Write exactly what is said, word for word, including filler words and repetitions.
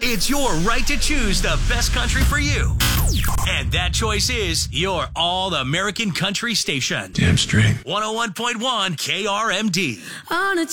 It's your right to choose the best country for you. And that choice is your All-American Country Station. Damn straight. one oh one point one K R M D. On a